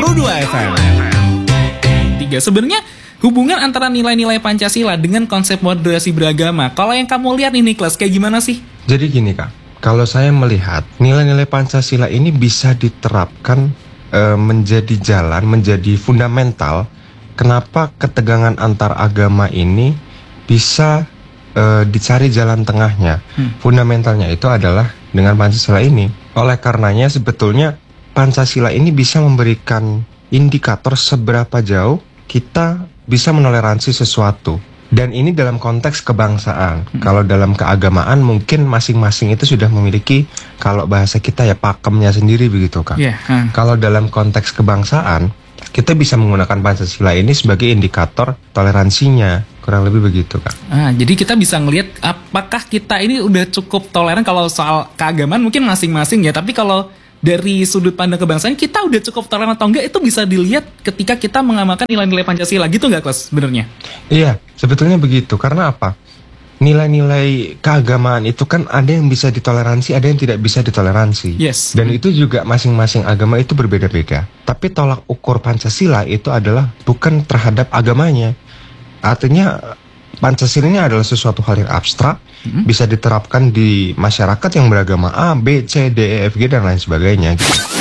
102 FM. Sebenarnya hubungan antara nilai-nilai Pancasila dengan konsep moderasi beragama, kalau yang kamu lihat nih Niklas, kayak gimana sih? Jadi gini Kak, kalau saya melihat nilai-nilai Pancasila ini bisa diterapkan menjadi jalan, menjadi fundamental. Kenapa ketegangan antar agama ini bisa dicari jalan tengahnya? Fundamentalnya itu adalah dengan Pancasila ini. Oleh karenanya sebetulnya Pancasila ini bisa memberikan indikator seberapa jauh kita bisa menoleransi sesuatu. Dan ini dalam konteks kebangsaan. Kalau dalam keagamaan mungkin masing-masing itu sudah memiliki, kalau bahasa kita ya pakemnya sendiri begitu Kak. Kalau dalam konteks kebangsaan, kita bisa menggunakan Pancasila ini sebagai indikator toleransinya. Kurang lebih begitu Kak. Jadi kita bisa ngelihat apakah kita ini udah cukup toleran. Kalau soal keagamaan mungkin masing-masing ya. Tapi kalau dari sudut pandang kebangsaan kita udah cukup toleran atau enggak, itu bisa dilihat ketika kita mengamalkan nilai-nilai Pancasila, gitu nggak Klas sebenarnya? Iya, sebetulnya begitu. Karena apa? Nilai-nilai keagamaan itu kan ada yang bisa ditoleransi, ada yang tidak bisa ditoleransi. Yes. Dan itu juga masing-masing agama itu berbeda-beda. Tapi tolak ukur Pancasila itu adalah bukan terhadap agamanya. Artinya Pancasila ini adalah sesuatu hal yang abstrak, bisa diterapkan di masyarakat yang beragama A, B, C, D, E, F, G, dan lain sebagainya.